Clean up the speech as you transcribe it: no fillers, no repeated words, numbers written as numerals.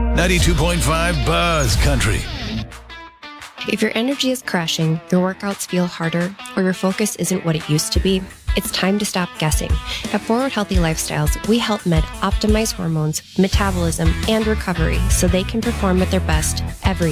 92.5 Buzz Country. If your energy is crashing, your workouts feel harder, or your focus isn't what it used to be, it's time to stop guessing. At Forward Healthy Lifestyles, we help Med optimize hormones, metabolism, and recovery so they can perform at their best every